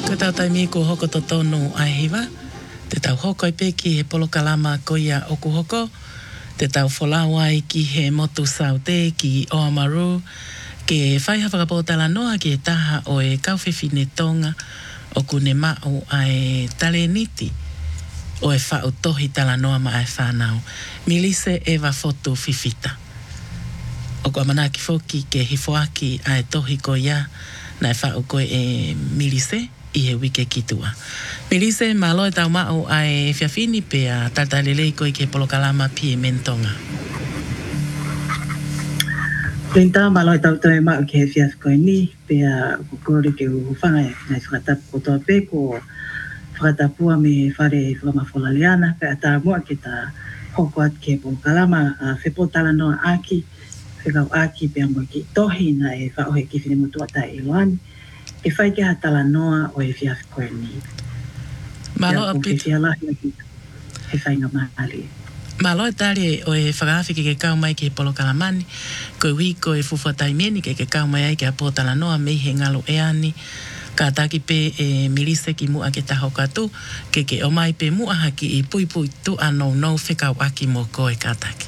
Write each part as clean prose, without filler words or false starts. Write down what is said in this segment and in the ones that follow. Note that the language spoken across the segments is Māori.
Ko tau taimi ko hoko to tonu ai hiwa. Te tau hoko i peki he polo kalama ko ia oku hoko. Te tau wholawai ki he motu saute ki Oamaru. Ke whai hawhakapotala noa ki he taha o e kauwhiwhine tonga o kune mao ai tale niti. O e whau tohi tala noa ma ai whanau. Milise Eva Fotu Fifita. O kua manaki foki ke hifoaki ai tohi ko ia na e whau koe e Milise i he wike kitua. Milise malo e tau mao ai whiawhini pea tatalelei koe ke polokalama pie mentonga. Linta malo e tau tau mao ke he whiaf koe ni pea kukore ke uwhanga nai whakatapu kotoa pe ko whakatapua me whare whamawholaleana pea tā mua ke tā hoko at ke polokalama whepotala noa aki whekau aki pea mo ki tohi na e whaohe ki whine mutua tā iloani e whai ke hatala noa o e whiaf koe ni. Malo a pita. Ke whialahi he whainga mahali. Malo e tari o e whakawhiki ke kau mai ke polokalamani, koe hui koe fuwhataimieni ke kau mai ai ke a potala noa mei he ngalo e ani, ka taki pe e Milise ki mua ke taho katu, ke o mai pe mua haki i pui pui tu anō nou whekau aki mo koe ka taki.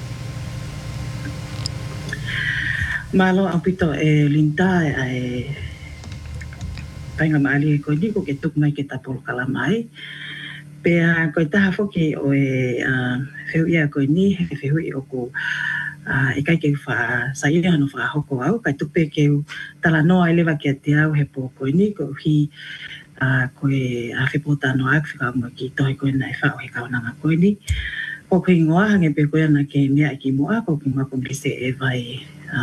Malo a pito e linta e painga maali e koe niko ke tuk mai ke ta polokalamai. Pea koe taha foki o e wheu ia koe ni, he wheu i o ko e kai ke wha saia no wha hoko au, kai tupe ke tala noa e lewa ke te au he po koe ni, ko hi koe a whipota no ak whika mo ki tohi koe na e wha o he kaunanga koe ni. Ko koe ingoa hange pe koe ana ke nea ki mua, ko koe ingoa komplise e vai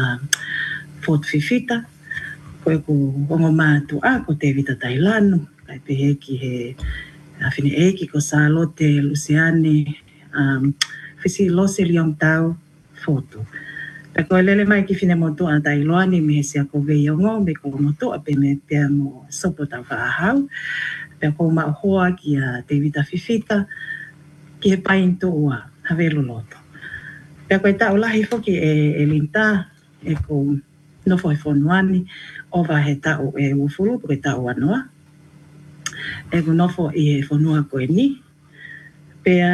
Fort Fifita, koe ko hongo mātu a ko te vita tailano, kai pe he ki he whine eki ko Salote, Luciane, whisi lose liong tau, foto. Pe koe lele mai ki whine motu a tailoani me he sia ko veiongo, me ko motu a pe me pia mo sopo tau whaahau, pe ko hoa ki a te vita Fifita, ki he painto ua, havelo loto. Pe koe tau lahi foki e linta, e ko nofo e whonuani, ova he tau e ufuru, koe tau anoa. E ko nofo i he whanua koe ni. Pea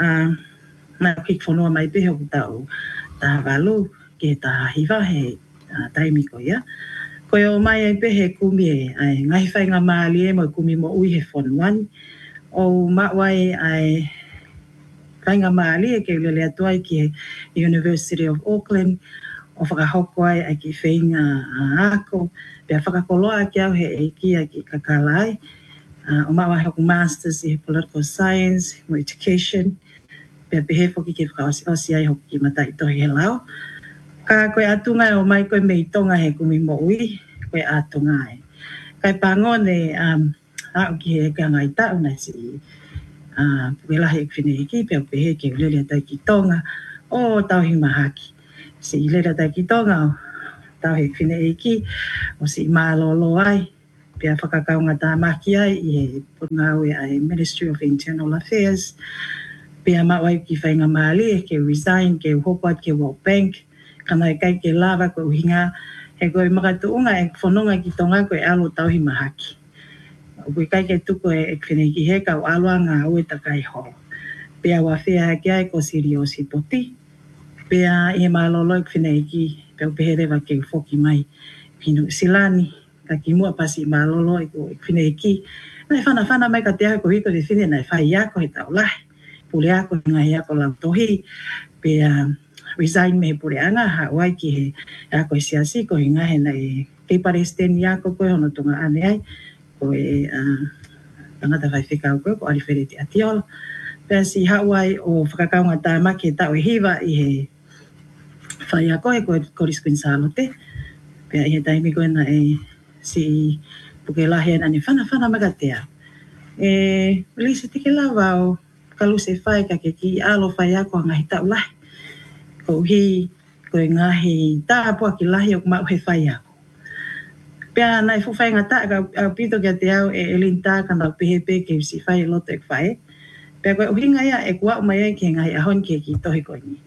mai ki whanua mai peho ku tau taha walu ke taha hiwa he taimi ko ia. Koe o mai ai pehe kumi e ngahi whainga maali e mo kumi mo ui he whanuani. O mawai ai whainga maali e ke ulele atuai ki University of Auckland o whakahoko ai ki whainga ako. Pea whakakoloa ki au he eiki ai ki kakalai. O mawa hoku masters i political science, mo education, pia pehe foki ke whakaosi ai hoki ki matai tohi he lao. Ka koe atunga o mai koe mei tonga he kumi mo ui, koe atunga ai. Kai pangone au ki he kangai tau na si puelahi e whine iki, pia pehe ke ulele tai ki tonga, o tau hi mahaki. Si ilera tai ki tonga, tau he whine iki, o si malolo ai, pia whakakaunga tā maki ai i he pungaui ai Ministry of Internal Affairs, pia mawai ki whainga maali e ke resign, ke uhopat, ke World Bank, kana e kai ke lava ko uhinga, he koe makatuunga e whanonga ki tonga koe alo tauhi mahaki. O koe kai ke tuko e kwhine ki he kau aloa ngā ue takai ho. Pia wawhia ki ai ko Sirio si poti, pia i he malolo e kwhine ki, pia upehe rewa ke ufoki mai, pinu silani, ka ki mua pasi malolo e ko whine ki. Nai whana mai ka te ako hiko te whine nai whai ako he tau lahi. Pule ako ngai ako lau tohi. Pe resign me pule anga hawai ki he ako e siasi ko hinga he nai keipare steni ako koe hono tunga ane ai. Ko e tangata whai whikau koe ko arifere te atiola. Pe si hawai o whakakaunga tā maki e tau e hiwa i he whai ako he koe koriskuin Salote. Pe i he taimi koe na e si puke lahi ana ni whana magatea. Lisa tike lawa o kaluse whai ka ke ki alo whai ako ngahi tau lahi. Ko hi koe ngahi tāpua ki lahi o kumau he whai ako. Pea nai fuwhai ngata ka pito kia te au e linta ka nau pehepe ke si whai loto e whai. Pea koe uhinga ia e kua umai ke ngahi ahon ke ki tohi koe ni.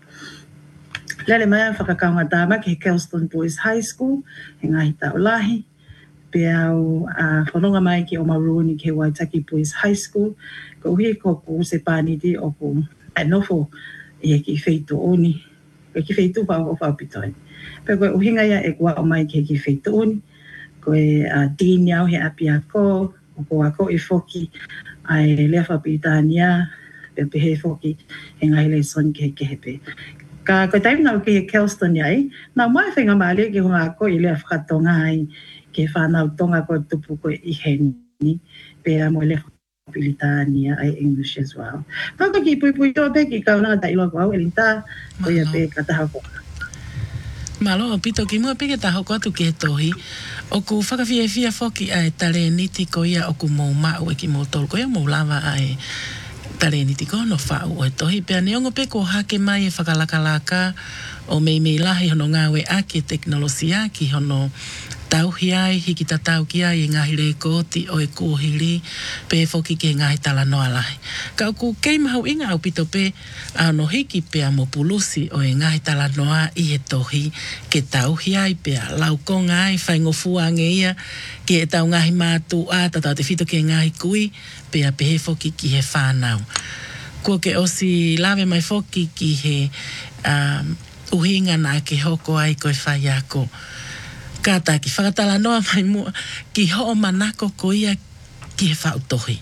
Lele mai whakakaunga tāma ke Kelston Boys High School, he ngahi tau lahi. Peau whanonga mai ki Omaruni ke Waitaki Boys High School. Ko hui ko ku se pāniti o ku anofo i ki wheitu oni. Ko ki wheitu pa o whapitoi. Pea koe uhinga ia e kua o mai ke ki wheitu oni. Koe dini au he api ako. O ko ako i whoki ai lea whapitania. Pea pehe whoki he ngai le son ke hepe. Ka koe taimi nau ke he Kelston iai. Nau mai whenga maali ki hunga ako i lea whakatonga ai. Ke whanau tonga koe tupu koe i heni. Pea mo le whapilitania ai English as well. Kaka ki pui toa pe ki kaunanga ta ilo kau elinta. Koe ia pe kataha ko. Malo, pito ki mua peke taho ko atu ke tohi. O ku whakawhiawhia whoki ai tare niti ko ia o ku mou mau e ki mou tolu. Ko ia mou lava ai tare niti ko no whau o e tohi. Pea neongo pe ko hake mai e whakalakalaka o mei lahi hono ngawe ake teknolosia ki hono tauhi ai, hiki ta tau ki ai e ngahi re koti o e kuhiri pe whoki ke ngahi tala noa lahi. Ka ku kei mahau inga au pito pe no hiki pe mo pulusi o e ngahi tala noa i e tohi ke tauhi ai pe lau konga ai whaingofua nge ia ke e tau ngahi mātu a tatau te whito ke ngahi kui pe a pehe whoki ki he whanau. Kua ke osi lawe mai whoki ki he uhinga na ke hoko ai koe whai ako. Kata ki whakatala noa mai mua ki ho'o manako ko ia ki he whautohi.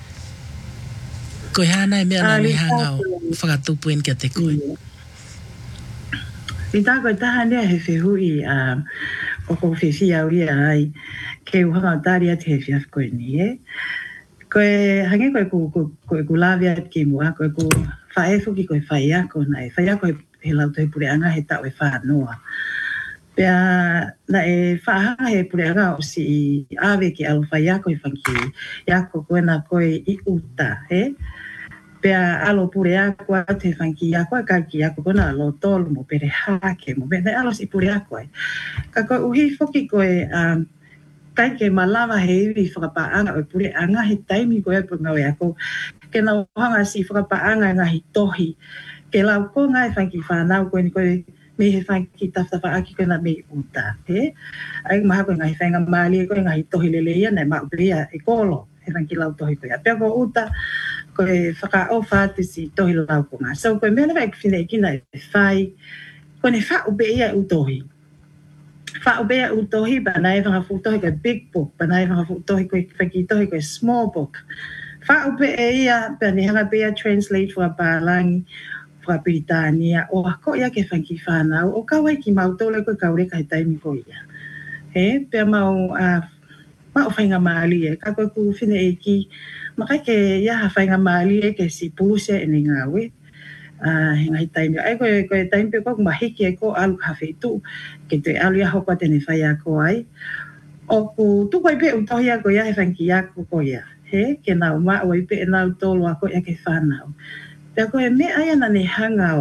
Koe hana e mea nani hanga o whakatupu en kia te koe. I tā koe taha nea he whihui o ko whiwhi au ia ai ke uhanga o tāria te he whiaf koe ni e. Koe hange koe ku lawe at ki mua koe ku whaefu ki koe whai ako nei. Whai ako he lautohi pure anga he tau e whanoa. Pea na e whahanga he pureanga o si awe ki alu whai ako i whanki ako koe na koe i uta, he? Pea alo pureako a te whanki ako e kaki ako koe na alo tolu mo pere hake mo. Pea alo si pureako e. Ka koe uhi whoki koe kai ke malawa he iwi whakapaanga o pureanga he taimi koe po ngau e ako. Ke na uhanga si whakapaanga ngahi tohi. Ke lau ko ngai whanki whanau koe ni koe me he whanki tawhawha aki koe na me uta, he? Ai maha koe ngahi whainga maali koe ngahi tohi lele ia nei mau pia e kolo, he whanki lau tohi koe. Pea ko uta koe whaka o whātu si tohi lau ko ngā. So koe mena wai whine ikina e whai, koe ne wha ube ia utohi. Wha ube ia utohi, ba nai whanga futohi koe big book, ba nai whanga futohi koe whaki tohi koe small book. Wha ube ia, pea ni hanga bea translate wha pālangi, Britania o ako ia ke whanki whanau o kawai ki mautole koe kaureka he taimi ko ia. He, pia mau whainga maali e, ka koe ku whine e ki, makai ke ia ha whainga maali e ke si puluse e ni ngawe, he ngai taimi. Ai koe taimi pe koe mahiki e ko alu ka whetu, ke te alu ia hokwa tene whai ako ai. O ku tuko i pe utohi ako ia he whanki ako ko ia. He, ke nau maa o i pe e nau tolu ako ia ke whanau. Pea koe me aia na ne hanga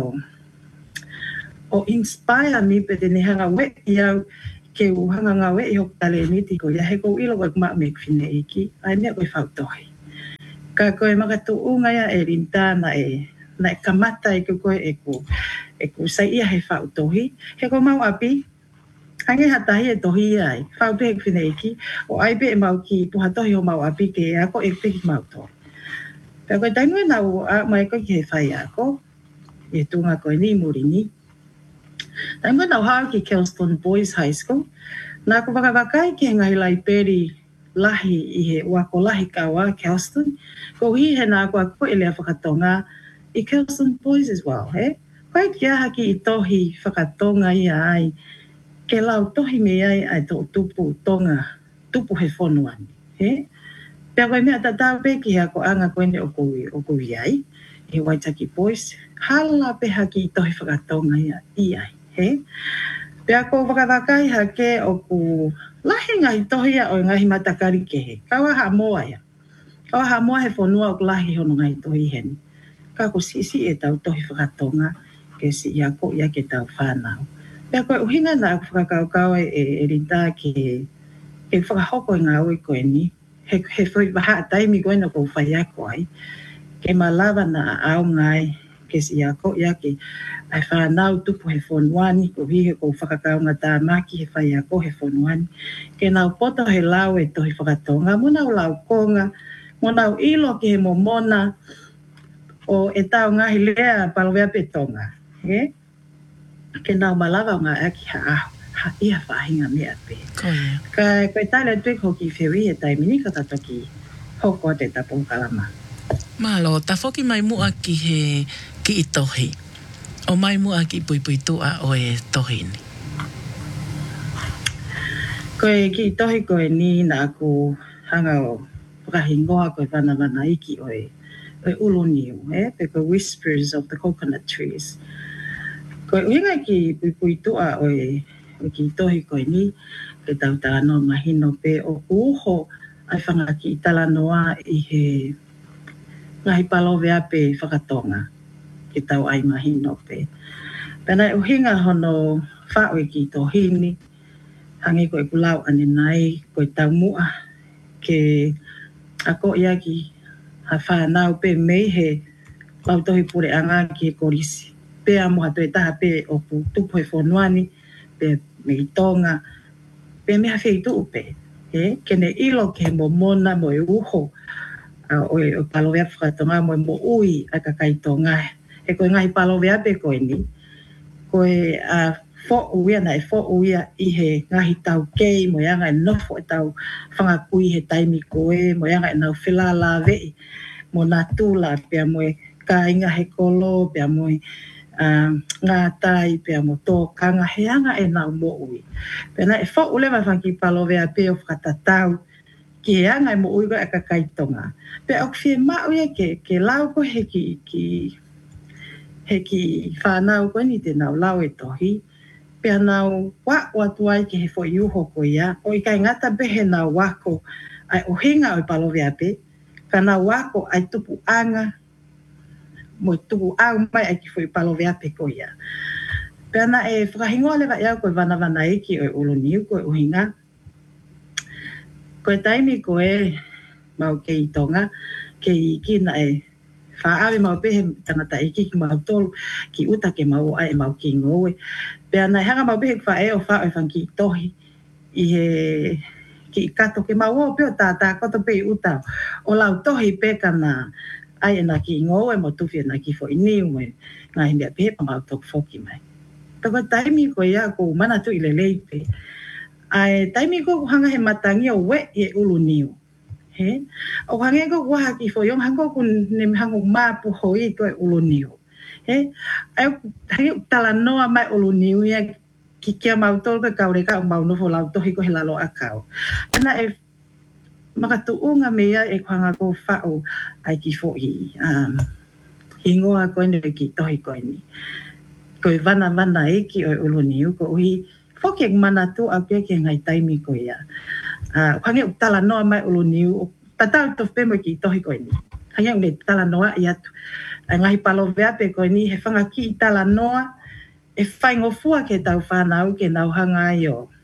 o inspire mi pe te ne hanga we iau ke uhanga ngā we i hok tale niti ko ia he kou ilo koe kuma me kwhine iki ai mea koe whautohi. Ka koe makatu unga ia e rinta na e kamata e koe e ku sai ia he whautohi. He ko mau api hange hatahi e tohi ai whautohi e kwhine iki o ai pe e mau ki puhatohi o mau api ke ako e piki mau tohi. Pea koe tainua nau mai koe ki he whai ako, e tunga koe ni murini. Tainua nau hao ki Kelston Boys High School. Nā ko whakawakai ki he ngahi lai peri lahi i he wako lahi kawa Kelston. Ko hi he nā ko a koe lea whakatonga i Kelston Boys as well, he? Koe ki aha ki i tohi whakatonga ia ai, ke lau tohi me ai tō tupu tonga, tupu he whonuani, he? Pea koe mea tatau pe ki hea ko anga koene o koe ai, he Waitaki Boys, hala pe haki i tohi whakatonga i ai, he? Pea ko whakawakai hake o ku lahi ngahi tohi a o ngahi matakari ke he, kawa ha moa ia. Kawa ha moa he whanua o lahi hono ngahi tohi heni. Ka ko si e tau tohi whakatonga ke si ia ko ia ke tau whanau. Pea koe uhinga na whakakaukau e rinta ke whakahoko i ngā ui koe ni, he whai waha taimi koe na kou whai ako ai, ke malawa na au ngai, ke si a ko ia ki ai whanau tupu he whanuani ko hi he ko whakakaunga tā maki he whai a ko he whanuani ke nau poto he lau e tohi whakatonga muna o lau konga muna o ilo ki he momona o e tau ngahi lea palowea pe tonga ke nau malawa ngā aki ha ia whahinga mea pe kai tale tui hoki whiwi he taimini ka tatoki hoko te tapu kalama Malo, ta foki mai mua ki he ki i tohi. O mai mua ki pui tua o e tohi ni. Koe ki i tohi koe ni na aku hanga o whakahingoa koe wana iki o e ulu niu, pe koe whispers of the coconut trees. Koe uhinga ki pui tua o e ki i tohi koe ni, ke tau tāno mahino pe o uho ai whanga ki i talanoa i he ngahi palowea pe whakatonga ki tau ai mahino pe. Pena uhinga hono whaue ki tohini, hangi koe kulau ane nai, koe tau mua ke ako ia ki ha whanau pe mei he lau tohi pure anga ki korisi. Pe a moha toe taha pe o tupu he whonuani, pe mei tonga, pe mea whei tuu pe. Kene ilo ke momona mo e uho, o palowea whakatonga mo ui a kakaitonga. E koe ngahi palowea pe koe ni. Koe fo uia na e fo uia i he ngahi tau kei mo yanga e nofo e tau whangakui he taimi koe mo yanga e nau whilala vei mo nā tūla pia mo e kāinga he kolo pia mo e ngā tai pia mo tō kanga he anga e nau mo ui. Pena e fo ulewa whanki palowea pe o whakatatau ki he anga e mo ui koe a kakaitonga. Pe au whie mau ia ke lau ko he ki whanau koe ni te nau lau e tohi. Pe nau watu ai ki he fo iuho ko ia. O i kai ngata behe nau wako ai o hinga o i palowea pe. Ka nau wako ai tupu anga mo tupu au mai ai ki fo i palowea pe ko ia. Pe ana e whakahingoa lewa iau koe wana iki o i ulu niu koe o hinga. Koe taimi koe mau ke i tonga, ke i kina e whaawe mau pehe tangata i ki mau tolu, ki uta ke mau ai mau ki ngoe. Pea nei hanga mau pehe whae o whae whanki i tohi, i he ki i kato ke mau o peo tātā koto pe i uta. O lau tohi peka na ai e na ki ngoe mo tuwhi e na ki fo i niu me ngā himea pehe pa mau toku whoki mai. Pea taimi ko ia ko mana tu i le leipe. Ai taimi ko hanga he matangi o we i e ulu niu. O hange ko waha ki fo yong hango kun ne hango mapu hoi ko ulu niu. Ai hange tala noa mai ulu niu ia ki kia mau tol ka kaure ka mau no fo lau tohi ko he lalo akau. Ana e makatuunga me ia e hanga ko fao ai ki fo i hingoa ko ne ki tohi ko ni. Ko wana iki o ulu niu ko ui foke mana tu a pe ke ngai taimi ko ia. Hange tala noa mai ulu niu tatau to pe mo ki tohi ko ni. Hange le tala noa ia tu. Ngai palowea pe ko ni he whanga ki tala noa e whaingo fua ke tau whanau ke nau hanga i o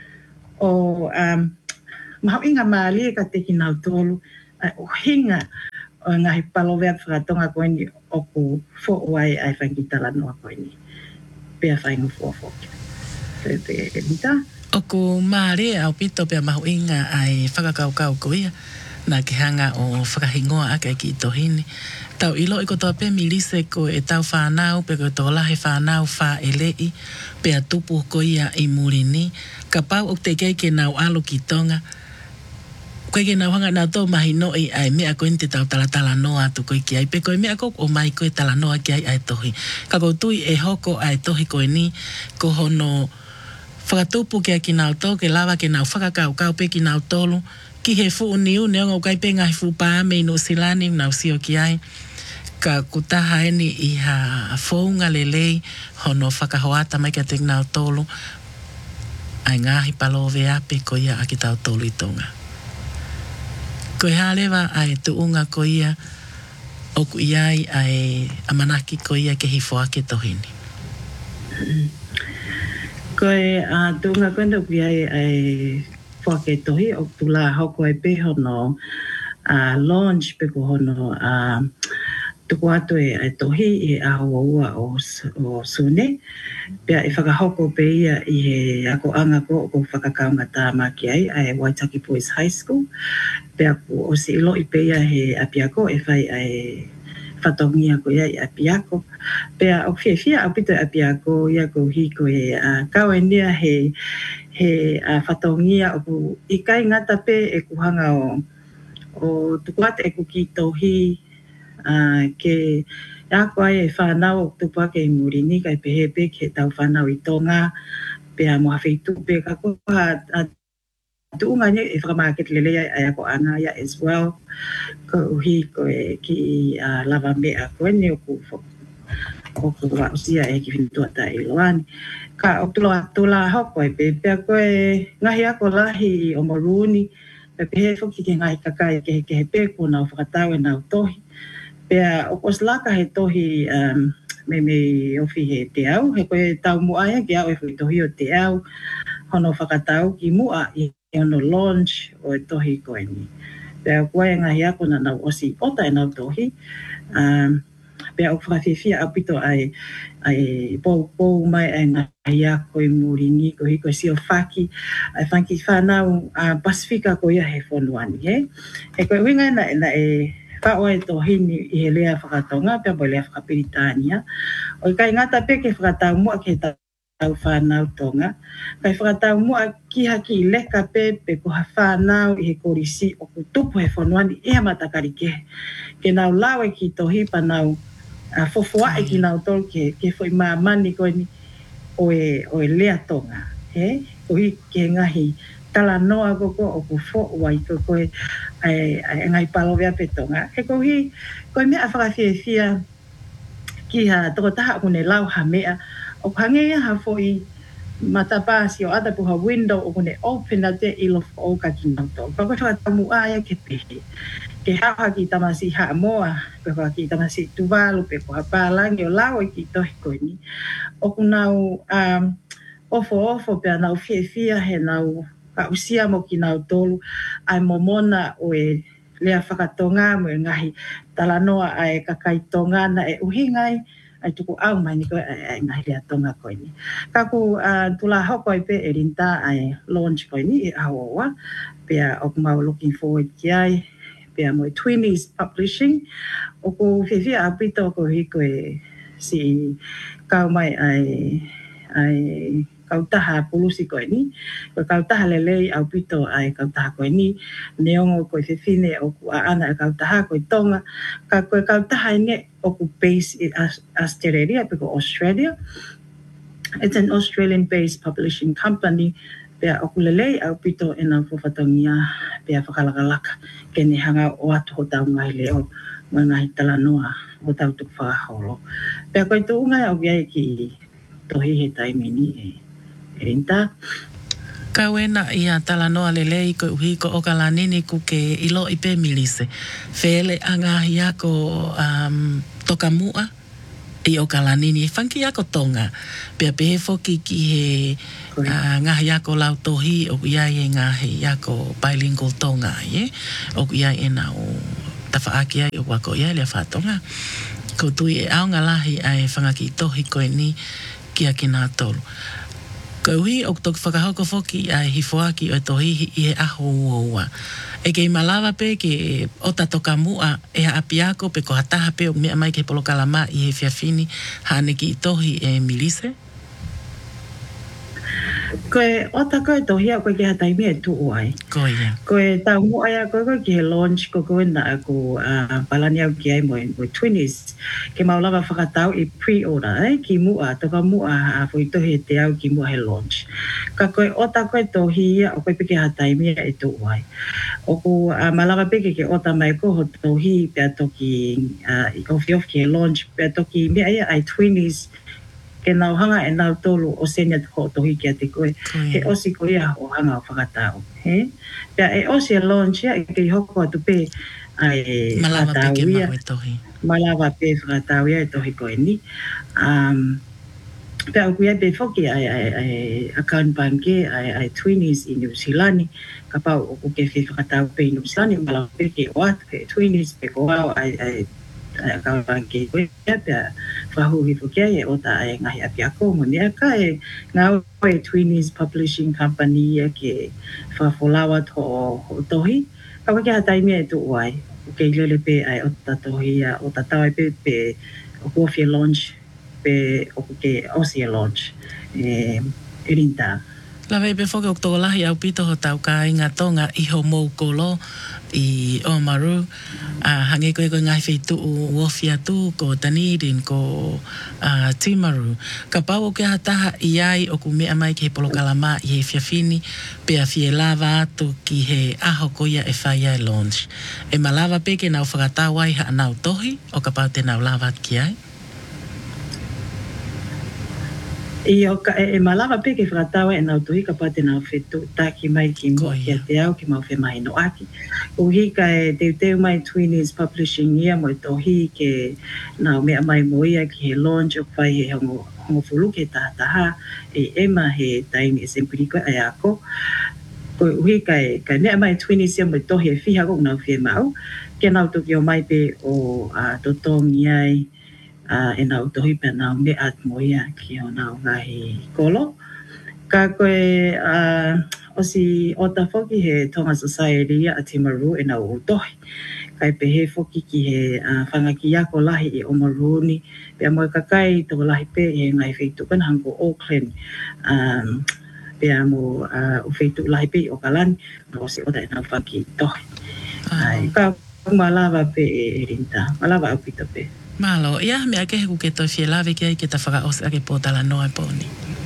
mahau inga maali e ka teki nau tolu o hinga o ngahi palowea whakatonga ko ni o ku fo uai ai whangi tala noa ko ni. Pea whaingo fua foke. Oku maare au pito pia mahu inga ai whakakaukau ko ia na ke hanga o whakahingoa ake ki tohini. Tau ilo i kotoa pe milise ko e tau whanau pe ko tō lahe whanau wha elei pe a tupu ko ia i murini. Ka pau o te kei ke nau alo ki tonga. Koe ke nau hanga nau tō mahi noi ai mea koe te tau talatala noa tu koe ki ai. Pe koe mea ko o mai koe tala noa ki ai tohi. Ka kou tui e hoko ai tohi koe ni ko hono whakatupu kia ki nau tō, ke lawa ke nau whakakau pe ki nau tōlu, ki he fu niu, neonga ukai pe ngahi fu pāme i no silani, nau sio ki ai, ka kutaha eni i ha whounga lelei, hono whakahoata mai kia te nau tōlu, ai ngahi palowe ape ko ia a ki tau tōlu i tonga. Ko e halewa ai tuunga ko ia, oku iai ai amanaki ko ia ke hifo ake tohini. Koe tunga koe ki ai whake tohi o tula hoko e pe hono launch pe ko hono tuku atu e tohi e ahoua o sune. Pea e whakahoko pe ia i he ako anga ko whakakaunga tā maki ai Waitaki Boys High School. Pea ko o si ilo i pe ia he apiako e whai ai whatongia ko ia i apiako. Pea o whiawhia au pito apiako ia ko hi ko e kawe nia he whatongia o i kai ngata pe e kuhanga o tukuate e kuki tohi ke ako ai e whanau o tupake i Murini kai pehe pe ke tau whanau i Tonga pea moha wheitu pe ka koha tuunga ni e whakamaket lele ai ako anga ia as well ko uhi ko e ki lava mea koe ni o ku wa usia e ki whintua ta i loani ka o tula hoko e pe pea koe ngahi ako lahi o Moruni pe pehe whuki ke ngahi kakai ke pe ko nau whakatau e nau tohi pea o koslaka he tohi me ofi he te au he koe tau mua ia ki au e hui tohi o te au hono whakatau ki mua i ono launch o e tohi koe ni pea koe ngahi ako na nau osi ota e nau tohi pea o whakawhiwhia au pito ai pou mai ai ngahi ako i Murini ko hiko si o whaki ai whanki whanau Pasifika ko ia he whonuani he koe winga na e whaoa e tohini i he lea whakatonga, pia mo lea whakapiritania. O i kai ngata pe ke whakatau mua ke tau whanau tonga. Kai whakatau mua ki haki i leka pe ko ha whanau i he korisi o ku tupu he whanuani i ha matakari ke. Ke nau lau e ki tohi pa nau fofoa e ki nau tol ke fo i maamani koe ni o e lea tonga. Ko hi ke ngahi tala noa koko o ku fo wai ko koe ai ngai palo vea petonga e ko hi ko me afafia ki ha to ta ko ne lau ha mea o hange ha fo i matapa si o ata puha window o ne open ate ilo o ka kinto ko ko ta mu aya ke pe ke ha ki tamasi ha moa pe ko ki tamasi tuvalu pe ko pa langi o lau ki to ko ni o kunau ofo pe na fia he nau ka usia mo ki nau tolu ai momona o e lea whakatonga mo e ngahi talanoa ai kakaitonga na e uhingai ai tuku au mai ni koe ai ngahi lea tonga koe ni. Kaku tula hoko i pe e rinta ai launch koe ni e aoa pea o kumau looking forward ki ai pea mo e Twinnies Publishing o ku whiwhia apito ko hiko e si kau mai ai kautaha pulusi koe ni, ko kautaha lelei au pito ai kautaha koe ni, neongo koe whiwhine o ku aana e kautaha koe tonga, ka koe kautaha ine o ku base in Australia, peko Australia. It's an Australian-based publishing company, pea o ku lelei au pito e nau whawhatongia, pea whakalakalaka, kene hanga o atu ho tau ngai leo, mai ngai talanoa o tau tuku whakaholo. Pea koe tu ungai au giai ki tohi he taimini rinta. Kawena ia talanoa lelei ko uhi ko okalanini ku ke ilo i pe milise. Fele anga ia ko tokamua i okalanini. Whanki ia ko tonga. Pea pehe foki ki he ngahi ia ko lau tohi o ia e ngahi ia ko bilingual tonga. O ia e na o tawhaaki ai o wako ia lea whatonga. Ko tui e aonga lahi ai whangaki tohi koe ni kia ki nā tolu. Ko hui o tok whakahoko foki a hifoaki o tohi i he aho ua. E kei malawa pe ke o tatoka mua e ha apiako pe ko hataha pe o mea mai ke polo kalama i he whiawhini haneki i tohi e milise? Koe ota koe tohi a koe ke hataimi e tuu ai. Koe ia. Koe tau mua ai a koe ki he launch ko koe na ako palani au ki ai mo Twinnies. Ke maulawa whakatau i pre-order ki mua, toka mua a fwoi tohi te au ki mua he launch. Ka koe ota koe tohi ia o koe peke hataimi e tuu ai. O ku malawa peke ke ota mai ko ho tohi pia toki i ofi ki he launch pia toki mea ia ai Twinnies ke nau hanga e nau tolu o senia ho tohi kia te koe. He osi ko ia o hanga o whakatau. Pea e osi e launch ia e ke hoko atu pe ai malawa peke mawe tohi. Malawa pe whakatau ia e tohi koe ni. Pea o kuia pe whoki ai account banke ai Twinnies i New Zealand. Ka pau o ke whakatau pe i New Zealand. Malawa peke o atu pe Twinnies pe ko au ai kawangi ko ya fahuhi po kaya o ta ay ngahi api ako mo niya kay nga Twinies Publishing Company ke fafolawa to tohi kawaki hatai me tu wai ke lele pe ai o ta tohi o ta tawai pe o coffee launch pe o ke Aussie launch irinta La vei pe foke o tō lahi au pito ho tau ka inga tonga iho mou kolo i Oamaru hange koe koe ngai wheitu o wofia tu ko Dunedin ko Timaru. Ka pau o ke hataha i ai o ku mea mai ki he polokalama i he whiawhini pe a whie lava atu ki he aho koia e whai ai launch. E malawa peke nau whakatawai ha nau tohi o ka pau te nau lava ki ai? Iyo ka malava pe ke fratawa e nau tuhi ka pate nau fetu taki mai ki mo ki te au ki mau fe mai no aki. Uhi ka te mai Twinies Publishing ia mo tohi ke nau mea mai moia ki he launch o whai he hongo fulu ke tahataha ema he taimi e sempiriko ai ako. Uhi ka mea mai Twinies ia mo tohi e whiha kong nau whi mau ke nau tuki o mai pe o totongi ai e nau tohi pe nau me at moia ki o nau ngahi kolo. Ka koe o si o ta foki he Tonga Society a Timaru e nau utohi. Kai pe he foki ki he whangaki ako lahi i Oamaru ni. Pe a moe kakai toko lahi pe he ngai wheitu kan hango Auckland. Pe a mo wheitu lahi pe o kalani. O si o ta e nau whaki tohi. Ka malawa pe e rinta. Malawa au pita pe. Malo, ia me ake heku ke toi whie lawe ki ai ke ta whakaose ake pōtala noa pōni.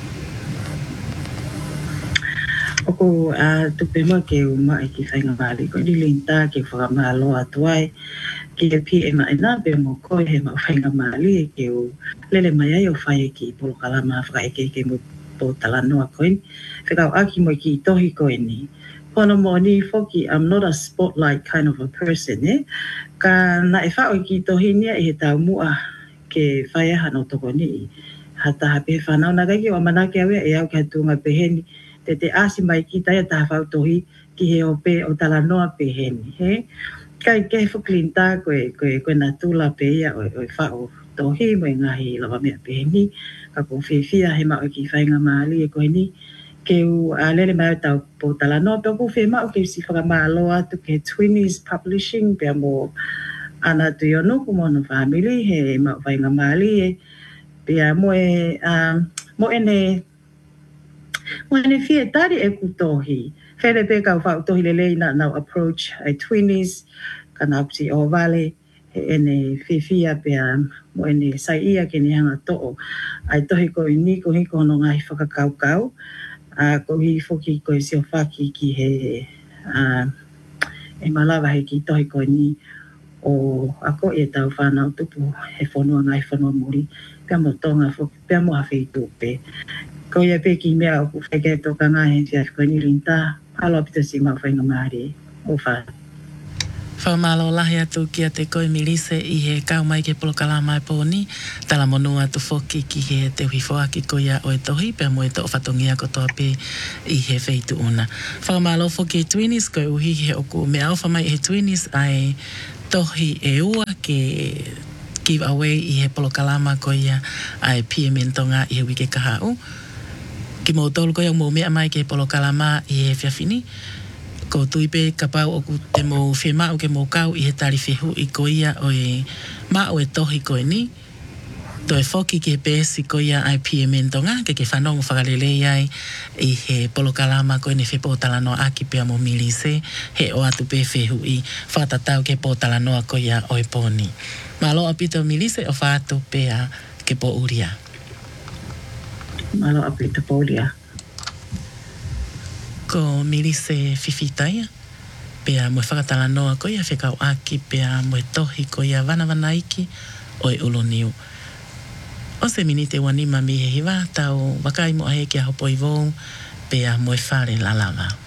Oko tupe mo ke umai ki whainga wali ko ni linta ke whakamalo atuai ki e pi e maena pe mo koe he ma whainga mali ke u lele mai ai o whai ki polokalama whakaeke ke mo pōtala noa koe ni. Whekau aki mo ki tohi koe ni. Pono mo ni foki, I'm not a spotlight kind of a person, Ka na e whao ki tohi nia e he tau mua ke whaiaha no toko ni. Hata hape whanau na kai ki o manake awea e au ki hatunga peheni. Te asi mai ki tai a taha whao tohi ki he ope o tala noa peheni, he? Kai ke whuklinta koe na tula pe ia o whao tohi mo e ngahi lawa mea peheni. Ka ko whiwhia he mao ki whainga maali e koe ni. Ke u lele mai tau po tala no pe ko fe ma o ke si whakamalo atu ke Twinies Publishing pe mo ana tu yo no como no family he ma whainga mali e pe mo ene fie tari e kutohi fere pe ka wha utohi lele na approach a Twinies kana psi o vale ene fifia pe mo ene sai ia ke ni hanga to'o ai tohi ko ini ko hiko no ngai whakakau ko hi foki ko si ofaki ki he e malawa he ki tohi ko ni o ako e tau whanau tupu he whanua ngai whanua muri pia mo tonga foki pia mo hawhi tupe ko ia pe ki mea o ku wheke toka ngā he fia ko ni rinta halo apita si ma whainga maari o wha Whamalo lahi atu ki a te koe milise i he kau mai ke polokalama e pōni. Tala monu atu foki ki he te uhifoaki ko ia o e tohi, pia mo e to whatongia ko toa pe i he feitu una. Whamalo foki e Twinies, koe uhi he oku me alfa mai he Twinies ai tohi e ua ke give away i he polokalama ko ia ai PMN tonga i he wike kahau. Ki mo tolu ko ia mo mea mai ke polokalama i he whiawhini. Ko tuipe ka pau o te mo whima o ke mo kau i he tari whihu i ko ia o e ma o e tohi ko e ni. To e whoki ki he pēsi ko ia ai PMN tonga ke whanongo whakalele ai i he polokalama ko e ne whipotala noa aki pia mo milise he o atu pē whihu i whatatau ke potala noa ko ia o e pōni. Malo apito milise o whātu pēa ke po uria. Malo apito po uria. Ko milise whiwhitaia. Pea mo whakatala noa ko ia whekau aki pea mo tohi ko ia wana iki o e uloniu. O se minite wanima mi he hiwa tau wakai mo ahe ki a hopo i vou pea mo e whare la lava.